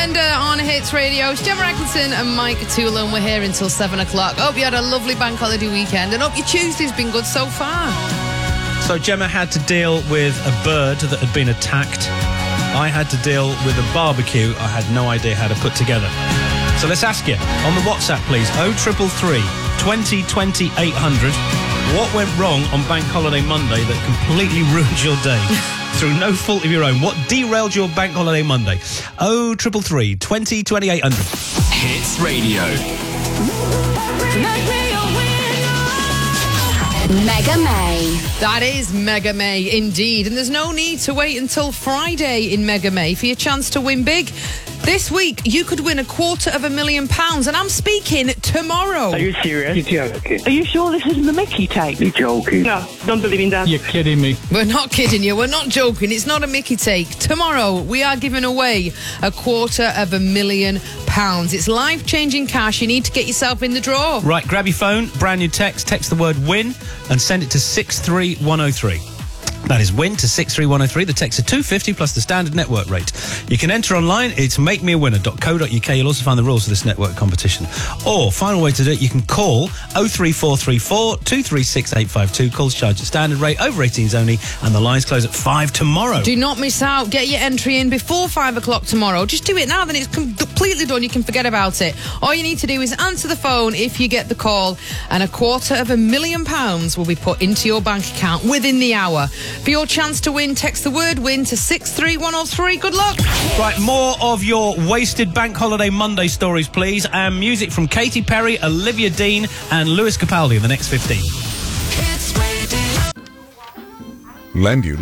And on Hits Radio, it's Gemma Atkinson and Mike Toolan. We're here until 7 o'clock. Hope you had a lovely bank holiday weekend and hope your Tuesday's been good so far. So Gemma had to deal with a bird that had been attacked. I had to deal with a barbecue I had no idea how to put together. So let's ask you on the WhatsApp, please, 0333 20 20 800. What went wrong on Bank Holiday Monday that completely ruined your day? Through no fault of your own. What derailed your Bank Holiday Monday? 0333 20 20 800. Hits Radio. Mega May. That is Mega May indeed. And there's no need to wait until Friday in Mega May for your chance to win big. This week, you could win £250,000, and I'm speaking tomorrow. Are you serious? You're joking. Are you sure this isn't the Mickey tape? You're joking. No, don't believe in that. You're kidding me. We're not kidding you. We're not joking. It's not a Mickey take. Tomorrow, we are giving away £250,000. It's life-changing cash. You need to get yourself in the draw. Right, grab your phone, brand new text the word WIN, and send it to 63103. That is WIN to 63103. The text is $250 plus the standard network rate. You can enter online. It's makemeawinner.co.uk. You'll also find the rules for this network competition. Or, final way to do it, you can call 03434 236 852. Calls charged at standard rate, over 18s only, and the lines close at 5 tomorrow. Do not miss out. Get your entry in before 5 o'clock tomorrow. Just do it now, then it's completely done. You can forget about it. All you need to do is answer the phone if you get the call, and £250,000 will be put into your bank account within the hour. For your chance to win, text the word WIN to 63103. Good luck. Right, more of your wasted Bank Holiday Monday stories, please. And music from Katy Perry, Olivia Dean, and Lewis Capaldi in the next 15. Lend you